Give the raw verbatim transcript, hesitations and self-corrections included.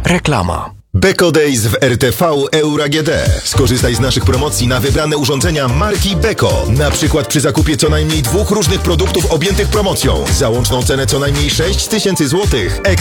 Reklama. Beko Days w R T V Euro G D. Skorzystaj z naszych promocji na wybrane urządzenia marki Beko. Na przykład przy zakupie co najmniej dwóch różnych produktów objętych promocją. Za łączną cenę co najmniej sześć tysięcy złotych.